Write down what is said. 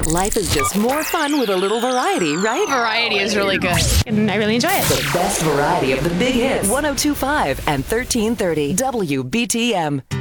Life is just more fun with a little variety, right? Variety is really good, and I really enjoy it. The best variety of the big hits. 102.5 and 1330 WBTM.